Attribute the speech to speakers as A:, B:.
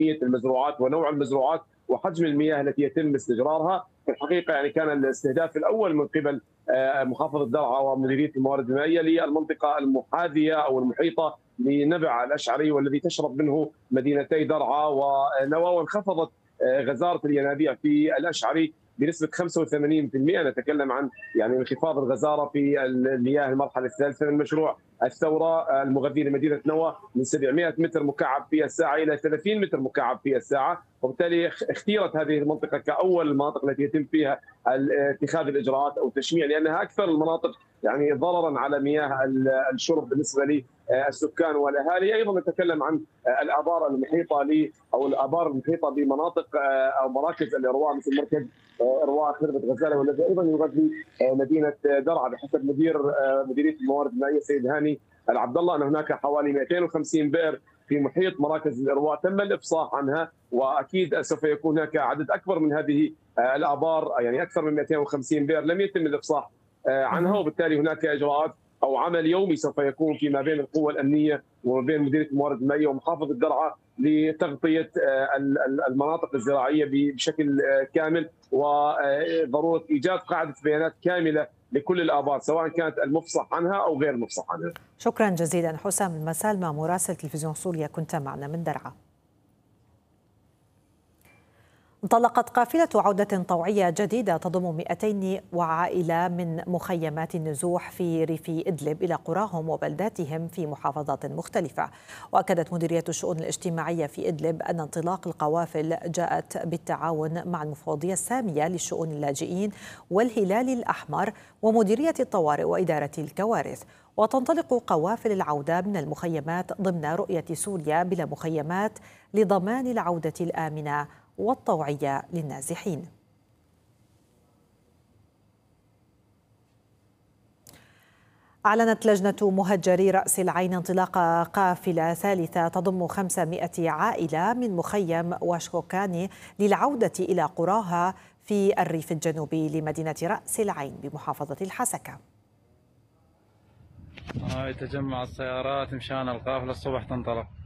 A: المزروعات ونوع المزروعات وحجم المياه التي يتم استجرارها. في الحقيقه يعني كان الاستهداف الاول من قبل محافظه درعا ومديريه الموارد المائيه للمنطقه المحاذيه او المحيطه لنبع الاشعري والذي تشرب منه مدينتي درعا ونوى، وانخفضت غزاره الينابيع في الاشعري بنسبه 85%. نتكلم عن يعني انخفاض الغزاره في المياه المرحله الثالثه من مشروع الثوره المغذي لمدينه نوى من 700 متر مكعب في الساعه الى 30 متر مكعب في الساعه، وبالتالي اختيرت هذه المنطقه كاول المناطق التي يتم فيها اتخاذ الاجراءات او التشميع، لانها اكثر المناطق يعني ضررا على مياه الشرب بالنسبه للسكان والاهالي. ايضا نتكلم عن الابار المحيطه او الابار المحيطه بمناطق او مراكز الارواء مثل مركز ارواء خربة غزاله والذي ايضا يغذي مدينه درعا. بحسب مديريه الموارد المائيه السيد هاني العبد الله ان هناك حوالي 250 بئر في محيط مراكز الارواء تم الافصاح عنها، واكيد سوف يكون هناك عدد اكبر من هذه الابار، يعني اكثر من 250 بئر لم يتم الافصاح عنها، وبالتالي هناك اجراءات او عمل يومي سوف يكون فيما بين القوى الامنيه وما بين مديريه الموارد المائيه ومحافظه درعا لتغطيه المناطق الزراعيه بشكل كامل، وضروره ايجاد قاعده بيانات كامله لكل الابار سواء كانت المفصح عنها او غير المفصح عنها.
B: شكرا جزيلا حسام المسالمة مراسل تلفزيون سوريا، كنت معنا من درعا. انطلقت قافلة عودة طوعية جديدة تضم 200 عائلة من مخيمات النزوح في ريف إدلب إلى قراهم وبلداتهم في محافظات مختلفة. وأكدت مديرية الشؤون الاجتماعية في إدلب أن انطلاق القوافل جاءت بالتعاون مع المفوضية السامية لشؤون اللاجئين والهلال الأحمر ومديرية الطوارئ وإدارة الكوارث. وتنطلق قوافل العودة من المخيمات ضمن رؤية سوريا بلا مخيمات لضمان العودة الآمنة والطوعية للنازحين. أعلنت لجنة مهجري رأس العين انطلاق قافلة ثالثة تضم 500 عائلة من مخيم واشكوكاني للعودة إلى قراها في الريف الجنوبي لمدينة رأس العين بمحافظة الحسكة.
C: تجمع السيارات مشان القافلة الصبح تنطلق.